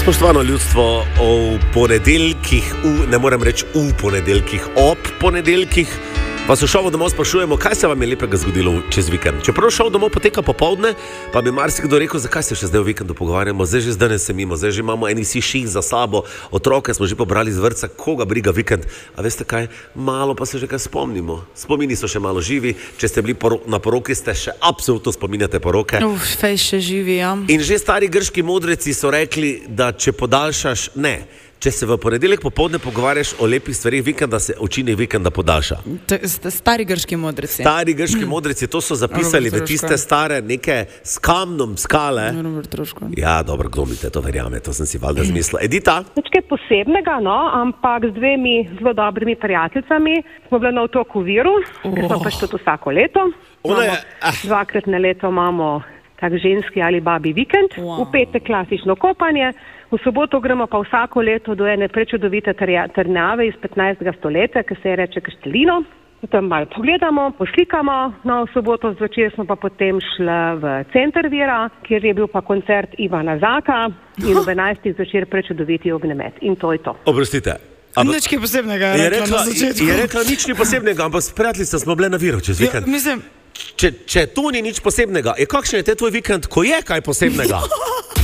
Spoštovano ljudstvo, v ponedeljkih, ne morem reči v ponedeljkih, ob ponedeljkih, vas v šovu domov sprašujemo, kaj se vam je lepega zgodilo čez vikend. Čeprav šov domov poteka popoldne, pa bi marsikdo rekel, zakaj se še zdaj v vikendu pogovarjamo, zdaj že danes se mimo, zdaj že imamo eni vsi ših za sabo, otroke smo že pobrali z vrtca, koga briga vikend. A veste kaj, malo pa se že kaj spomnimo. Spomini so še malo živi, če ste bili na poroki, ste še absolutno spominjate poroke. Fej še živi, ja. In že stari grški modreci so rekli, da če podaljšaš, ne. Če se v ponedeljek popoldne pogovarjaš o lepih stvarih vikenda, se učinek vikenda podaljša. Stari grški modreci. Stari grški modreci, to so zapisali v tiste stare neke s kamnom skale. Ja, dobro, kdo mi te to verjame, to sem si valjda zmislila. Edita? Nič kaj posebnega, no, ampak z dvemi zelo dobrimi prijateljicami smo bili na otoku Viru, ker smo pač tudi vsako leto. Dvakrat na leto imamo tak ženski ali babi vikend, v petek klasično kopanje, v soboto gremo pa vsako leto do ene prečudovite trdnjave iz 15. stoletja, ki se je reče Kaštelino. Potem malo pogledamo, poslikamo, no v soboto zvečer smo pa potem šli v center Vira, kjer je bil pa koncert Ivana Zaka in ob 11. zvečer prečudoviti ognjemet. In to je to. Oprostite. Nič kaj posebnega je rekla na začetku. Je rekla nič ni posebnega, ampak s prijateljica smo bile na Viru čez vikend. Mislim... Če tu ni nič posebnega, kakšen je te tvoj vikend, ko je kaj posebnega?